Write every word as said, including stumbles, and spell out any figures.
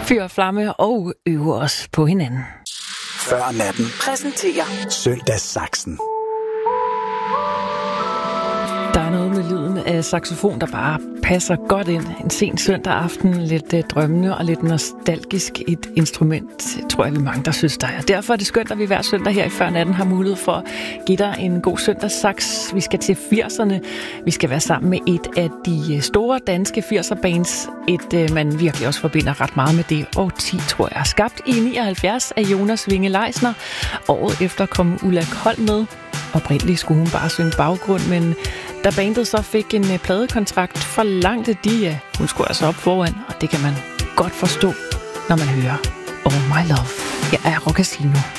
Fyr flamme og øve os på hinanden. Før natten præsenterer Søndagssaksen. Der er noget med lyden af saxofon, der bare passer godt ind. En sen søndag aften, lidt øh, drømmende og lidt nostalgisk. Et instrument, tror jeg, vi mange, der synes, der er. Derfor er det skønt, at vi hver søndag her i Før Natten har mulighed for at give dig en god søndagssaks. Vi skal til firserne. Vi skal være sammen med et af de store danske firser-bands. Et, øh, man virkelig også forbinder ret meget med det. Og ti, tror jeg, er skabt i nioghalvfjerds af Jonas Winge Leisner. Året efter kom Ulla Kold med. Oprindeligt skulle hun bare synge baggrund, men da bandet så fik en pladekontrakt, forlangte de, at hun skulle altså op foran, og det kan man godt forstå, når man hører Oh My Love. Jeg er Rock Casino.